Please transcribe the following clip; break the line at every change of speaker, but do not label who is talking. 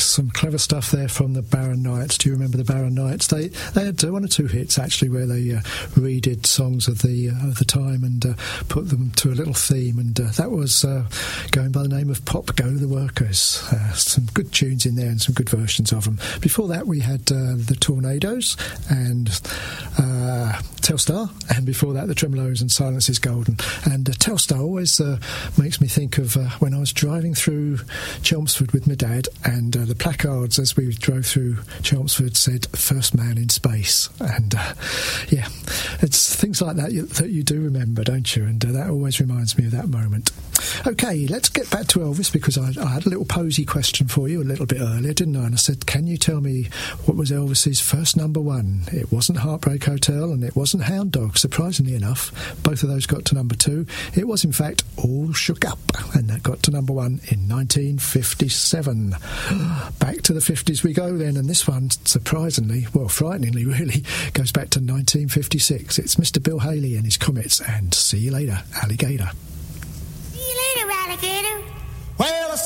Yes, some clever stuff there from the Barron Knights. Do you remember the Barron Knights? They had one or two hits actually where they redid songs of the time and put them to a little theme, and that was going by the name of Pop Go the Workers. Some good tunes in there and some good versions of them. Before that we had the Tornadoes and Telstar, and before that the Tremeloes and Silence is Golden. And Telstar always makes me think of when I was driving through Chelmsford with my dad, and the placards as we drove through Chelmsford said "First Man in Space," and yeah, it's things like that that you do remember, don't you? And that always reminds me of that moment. Okay, let's get back to Elvis, because I had a little posy question for you a little bit earlier, didn't I? And I said, can you tell me what was Elvis's first number one? It wasn't Heartbreak Hotel and it wasn't Hound Dog, surprisingly enough. Both of those got to number 2. It was, in fact, All Shook Up, and that got to number 1 in 1957. Back to the 50s we go then, and this one, surprisingly, well, frighteningly really, goes back to 1956. It's Mr. Bill Haley and his Comets, and See You Later, Alligator.
See you later, alligator.
Well,